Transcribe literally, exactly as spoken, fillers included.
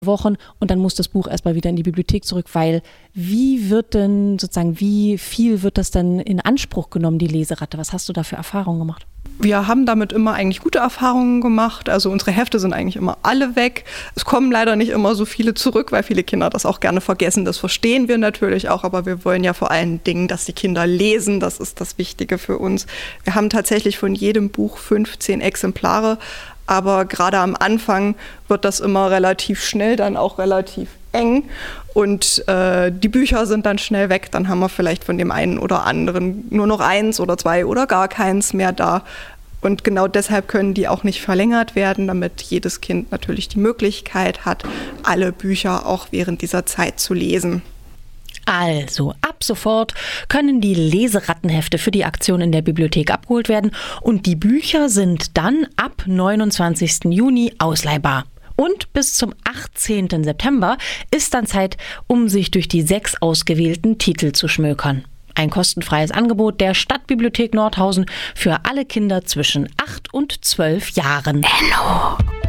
Wochen und dann muss das Buch erstmal wieder in die Bibliothek zurück, weil wie wird denn sozusagen, wie viel wird das dann in Anspruch genommen, die Leseratte? Was hast du da für Erfahrungen gemacht? Wir haben damit immer eigentlich gute Erfahrungen gemacht. Also unsere Hefte sind eigentlich immer alle weg. Es kommen leider nicht immer so viele zurück, weil viele Kinder das auch gerne vergessen. Das verstehen wir natürlich auch, aber wir wollen ja vor allen Dingen, dass die Kinder lesen. Das ist das Wichtige für uns. Wir haben tatsächlich von jedem Buch fünfzehn Exemplare, aber gerade am Anfang wird das immer relativ schnell, dann auch relativ eng und äh, die Bücher sind dann schnell weg. Dann haben wir vielleicht von dem einen oder anderen nur noch eins oder zwei oder gar keins mehr da. Und genau deshalb können die auch nicht verlängert werden, damit jedes Kind natürlich die Möglichkeit hat, alle Bücher auch während dieser Zeit zu lesen. Also, ab sofort können die Leserattenhefte für die Aktion in der Bibliothek abgeholt werden und die Bücher sind dann ab neunundzwanzigsten Juni ausleihbar. Und bis zum achtzehnten September ist dann Zeit, um sich durch die sechs ausgewählten Titel zu schmökern. Ein kostenfreies Angebot der Stadtbibliothek Nordhausen für alle Kinder zwischen acht und zwölf Jahren. Enno.